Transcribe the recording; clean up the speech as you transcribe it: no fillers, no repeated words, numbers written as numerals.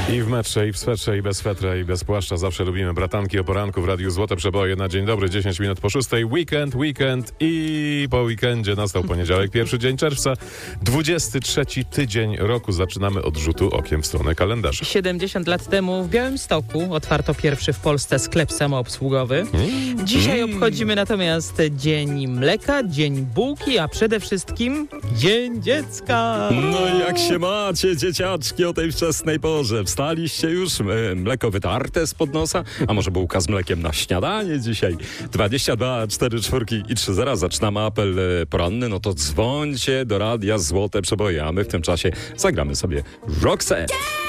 I w metrze, i w swetrze, i bez swetra, i bez płaszcza. Zawsze lubimy bratanki o poranku w Radiu Złote Przeboje. Na dzień dobry, 10 minut po 6. Weekend i po weekendzie nastał poniedziałek, pierwszy dzień czerwca. 23 tydzień roku. Zaczynamy od rzutu okiem w stronę kalendarza. 70 lat temu w Białymstoku otwarto pierwszy w Polsce sklep samoobsługowy. Dzisiaj obchodzimy natomiast Dzień Mleka, Dzień Bułki, a przede wszystkim Dzień Dziecka. No i jak się macie, dzieciaczki, o tej wczesnej porze? Wstaliście już? Mleko wytarte spod nosa? A może bułka z mlekiem na śniadanie dzisiaj? 22 4 4 i 3 0. Zaczynamy apel poranny. No to dzwońcie do Radia Złote Przeboje, a my w tym czasie zagramy sobie Roxette.